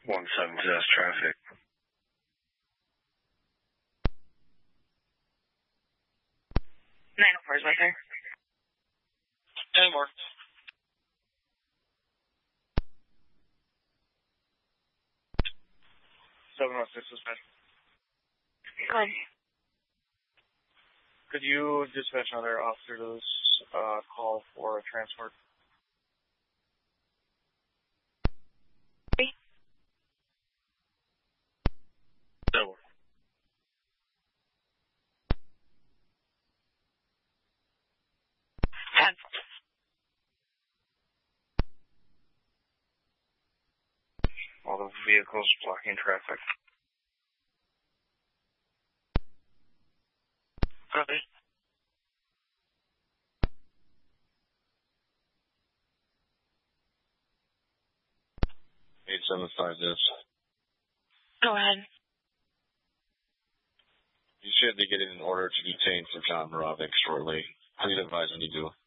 17 that's traffic. 904 is right there. 10 more. Dispatch. Go ahead. Could you dispatch another officer to this call for a transport? No. All the vehicles blocking traffic. Copy. 875 this. Go ahead. You should be getting an order to detain for John Moravec shortly. Please advise when you do.